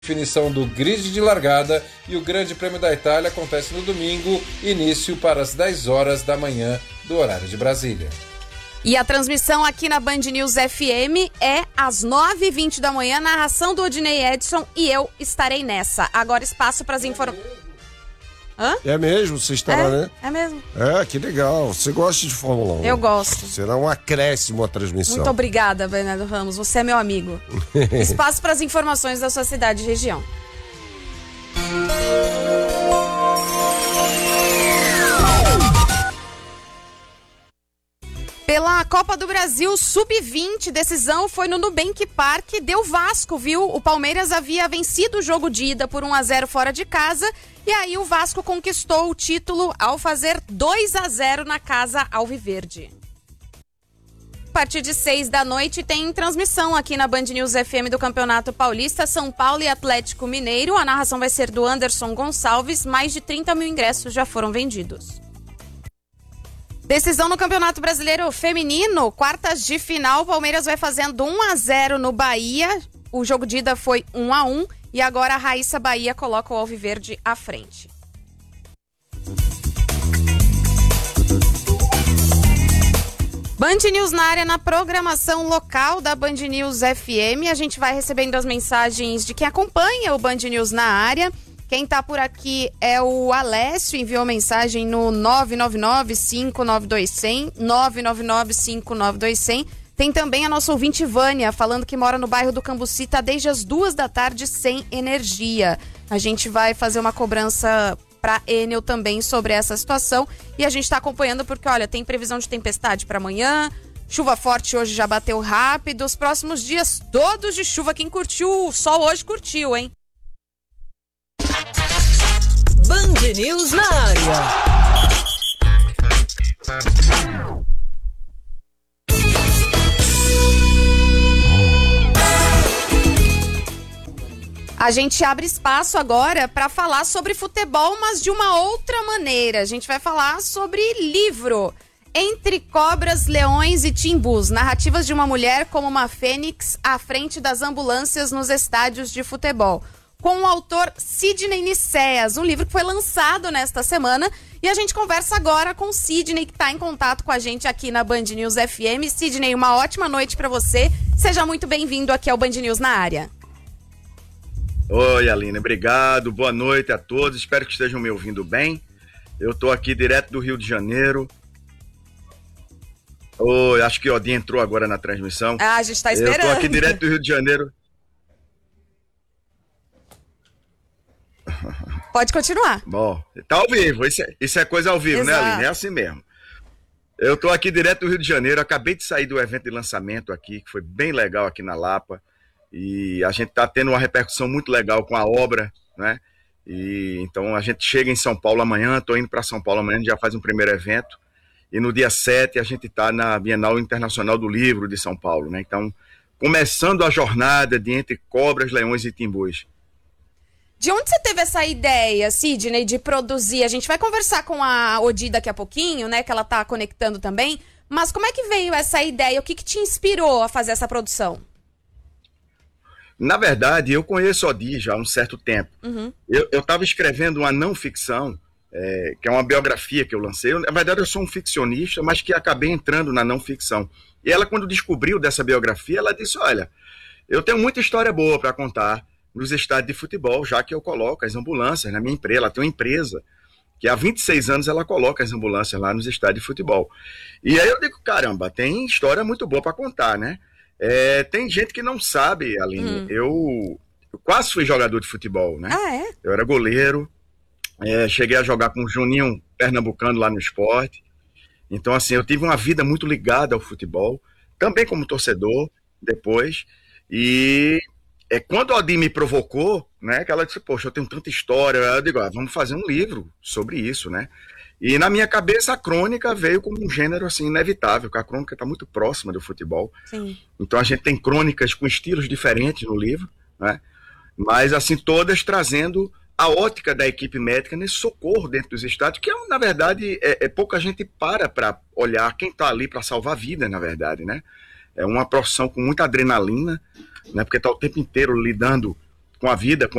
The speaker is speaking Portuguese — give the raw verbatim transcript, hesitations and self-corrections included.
Definição do grid de largada e o Grande Prêmio da Itália acontece no domingo, início para as dez horas da manhã do horário de Brasília. E a transmissão aqui na Band News F M é às nove e vinte da manhã, narração do Odinei Edson e eu estarei nessa. Agora espaço para as informações. Hã? É mesmo? Você estará, é, né? É mesmo. É, que legal. Você gosta de Fórmula um? Eu gosto. Será um acréscimo à transmissão. Muito obrigada, Bernardo Ramos. Você é meu amigo. Espaço para as informações da sua cidade e região. Pela Copa do Brasil sub vinte, decisão foi no Nubank Park, deu Vasco, viu? O Palmeiras havia vencido o jogo de ida por um a zero fora de casa e aí o Vasco conquistou o título ao fazer dois a zero na casa alviverde. A partir de seis da noite tem transmissão aqui na Band News F M do Campeonato Paulista, São Paulo e Atlético Mineiro. A narração vai ser do Anderson Gonçalves, mais de trinta mil ingressos já foram vendidos. Decisão no Campeonato Brasileiro Feminino, quartas de final, o Palmeiras vai fazendo um a zero no Bahia, o jogo de ida foi um a um e agora a Raíssa Bahia coloca o Alviverde à frente. Band News na área, na programação local da Band News F M, a gente vai recebendo as mensagens de quem acompanha o Band News na área. Quem tá por aqui é o Alessio, enviou mensagem no nove nove nove, cinco nove dois zero zero, nove nove nove, cinco nove dois zero zero. Tem também a nossa ouvinte Vânia, falando que mora no bairro do Cambuci, tá desde as duas da tarde sem energia. A gente vai fazer uma cobrança para Enel também sobre essa situação e a gente tá acompanhando porque, olha, tem previsão de tempestade para amanhã, chuva forte hoje já bateu rápido, os próximos dias todos de chuva. Quem curtiu o sol hoje curtiu, hein? Band News na área. A gente abre espaço agora para falar sobre futebol, mas de uma outra maneira. A gente vai falar sobre livro. Entre Cobras, Leões e Timbus, narrativas de uma mulher como uma fênix à frente das ambulâncias nos estádios de futebol. Com o autor Sidney Nicéas, um livro que foi lançado nesta semana. E a gente conversa agora com o Sidney, que está em contato com a gente aqui na Band News F M. Sidney, uma ótima noite para você. Seja muito bem-vindo aqui ao Band News na área. Oi, Aline, obrigado. Boa noite a todos. Espero que estejam me ouvindo bem. Eu estou aqui direto do Rio de Janeiro. Oi, acho que o Odin entrou agora na transmissão. Ah, a gente está esperando. Eu estou aqui direto do Rio de Janeiro. Pode continuar. Bom, tá ao vivo, isso é, isso é coisa ao vivo, Exato. Né, Aline? É assim mesmo. Eu tô aqui direto do Rio de Janeiro, acabei de sair do evento de lançamento aqui, que foi bem legal aqui na Lapa, e a gente tá tendo uma repercussão muito legal com a obra, né? E então a gente chega em São Paulo amanhã, tô indo para São Paulo amanhã, a gente já faz um primeiro evento, e no dia sete a gente tá na Bienal Internacional do Livro de São Paulo, né? Então, começando a jornada de Entre Cobras, Leões e Timbus. De onde você teve essa ideia, Sidney, de produzir? A gente vai conversar com a Odi daqui a pouquinho, né? Que ela tá conectando também. Mas como é que veio essa ideia? O que, que te inspirou a fazer essa produção? Na verdade, eu conheço a Odi já há um certo tempo. Uhum. Eu estava escrevendo uma não ficção, é, que é uma biografia que eu lancei. Eu, na verdade, eu sou um ficcionista, mas que acabei entrando na não ficção. E ela, quando descobriu dessa biografia, ela disse, olha, eu tenho muita história boa para contar nos estádios de futebol, já que eu coloco as ambulâncias na minha empresa. Ela tem uma empresa que há vinte e seis anos ela coloca as ambulâncias lá nos estádios de futebol. E aí eu digo, caramba, tem história muito boa para contar, né? É, tem gente que não sabe, Aline, hum. eu, eu quase fui jogador de futebol, né? Ah, é? Eu era goleiro, é, cheguei a jogar com o Juninho Pernambucano lá no esporte. Então, assim, eu tive uma vida muito ligada ao futebol, também como torcedor, depois, e... É, quando a Odi me provocou, né, que ela disse, poxa, eu tenho tanta história, eu digo, ah, vamos fazer um livro sobre isso, né? E na minha cabeça a crônica veio como um gênero assim inevitável, porque a crônica está muito próxima do futebol. Sim. Então a gente tem crônicas com estilos diferentes no livro, né? Mas assim, todas trazendo a ótica da equipe médica nesse socorro dentro dos estádios, que na verdade é, é pouca gente para para olhar quem está ali para salvar vidas, na verdade, né? É uma profissão com muita adrenalina, né, porque está o tempo inteiro lidando com a vida, com